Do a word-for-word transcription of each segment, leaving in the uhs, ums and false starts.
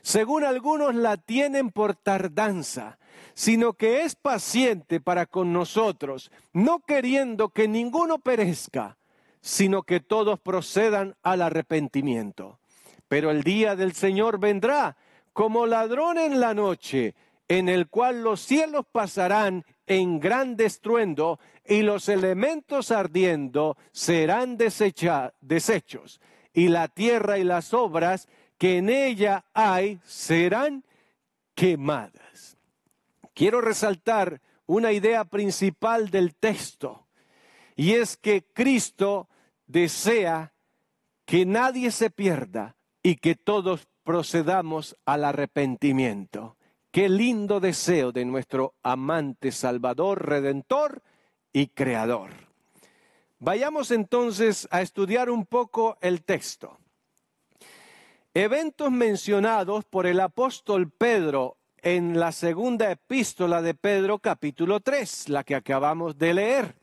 Según algunos la tienen por tardanza, sino que es paciente para con nosotros, no queriendo que ninguno perezca, sino que todos procedan al arrepentimiento. Pero el día del Señor vendrá como ladrón en la noche, en el cual los cielos pasarán en gran estruendo y los elementos ardiendo serán desecha, deshechos, y la tierra y las obras que en ella hay serán quemadas. Quiero resaltar una idea principal del texto, y es que Cristo desea que nadie se pierda y que todos procedamos al arrepentimiento. Qué lindo deseo de nuestro amante Salvador, Redentor y Creador. Vayamos entonces a estudiar un poco el texto. Eventos mencionados por el apóstol Pedro en la segunda epístola de Pedro, capítulo tres, la que acabamos de leer.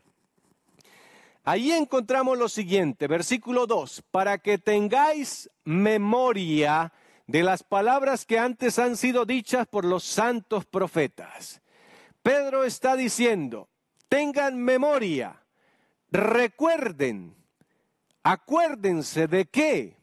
Allí encontramos lo siguiente, versículo dos, para que tengáis memoria de las palabras que antes han sido dichas por los santos profetas. Pedro está diciendo, tengan memoria, recuerden, acuérdense de qué.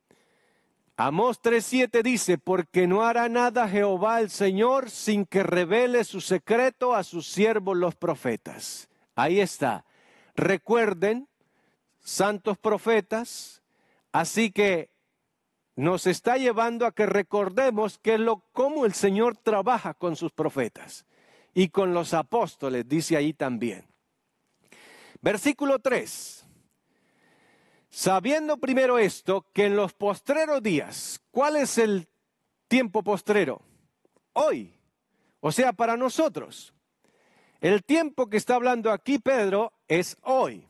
Amós tres siete dice, porque no hará nada Jehová el Señor sin que revele su secreto a sus siervos los profetas. Ahí está. Recuerden, santos profetas, así que nos está llevando a que recordemos que lo, cómo el Señor trabaja con sus profetas y con los apóstoles, dice ahí también. Versículo tres. Sabiendo primero esto, que en los postreros días, ¿cuál es el tiempo postrero? Hoy, o sea, para nosotros. El tiempo que está hablando aquí Pedro es hoy.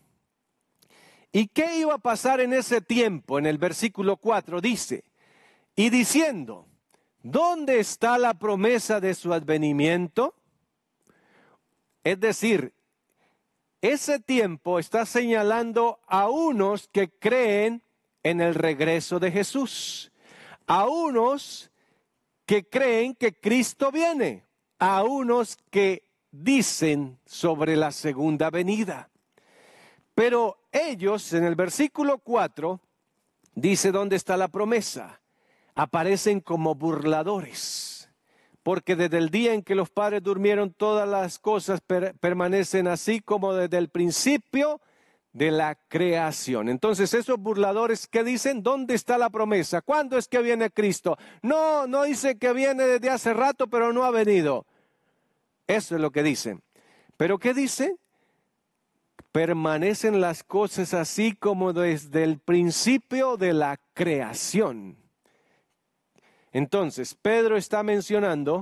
¿Y qué iba a pasar en ese tiempo? En el versículo cuatro dice, y diciendo, ¿dónde está la promesa de su advenimiento? Es decir, ese tiempo está señalando a unos que creen en el regreso de Jesús, a unos que creen que Cristo viene, a unos que dicen sobre la segunda venida. Pero ellos, en el versículo cuatro, dice dónde está la promesa. Aparecen como burladores, porque desde el día en que los padres durmieron todas las cosas per- permanecen así como desde el principio de la creación. Entonces esos burladores que dicen, ¿dónde está la promesa? ¿Cuándo es que viene Cristo? No, no dice que viene desde hace rato, pero no ha venido. Eso es lo que dicen. ¿Pero qué dice? Permanecen las cosas así como desde el principio de la creación. Entonces, Pedro está mencionando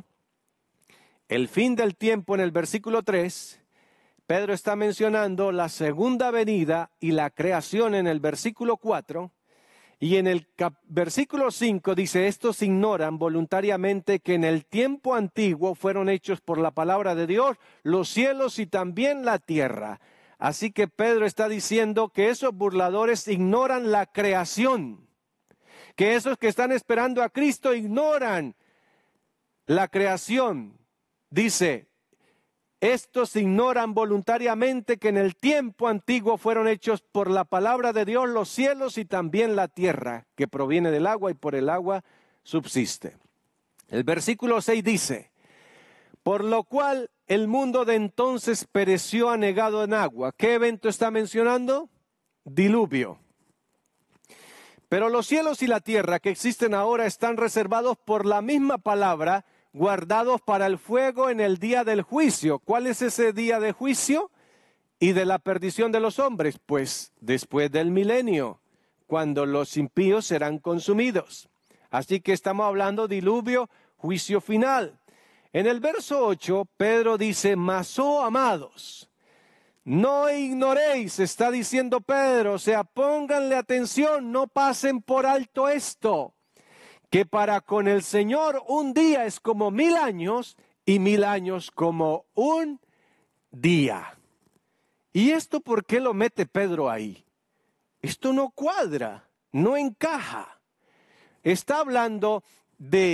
el fin del tiempo en el versículo tres. Pedro está mencionando la segunda venida y la creación en el versículo cuatro. Y en el cap- versículo cinco dice, estos ignoran voluntariamente que en el tiempo antiguo fueron hechos por la palabra de Dios los cielos y también la tierra. Así que Pedro está diciendo que esos burladores ignoran la creación, que esos que están esperando a Cristo ignoran la creación. Dice, estos ignoran voluntariamente que en el tiempo antiguo fueron hechos por la palabra de Dios los cielos y también la tierra, que proviene del agua y por el agua subsiste. El versículo seis dice, por lo cual el mundo de entonces pereció anegado en agua. ¿Qué evento está mencionando? Diluvio. Pero los cielos y la tierra que existen ahora están reservados por la misma palabra, guardados para el fuego en el día del juicio. ¿Cuál es ese día de juicio y de la perdición de los hombres? Pues después del milenio, cuando los impíos serán consumidos. Así que estamos hablando de diluvio, juicio final. En el verso ocho, Pedro dice, mas oh amados, no ignoréis, está diciendo Pedro, o sea, pónganle atención, no pasen por alto esto, que para con el Señor un día es como mil años y mil años como un día. ¿Y esto por qué lo mete Pedro ahí? Esto no cuadra, no encaja. Está hablando de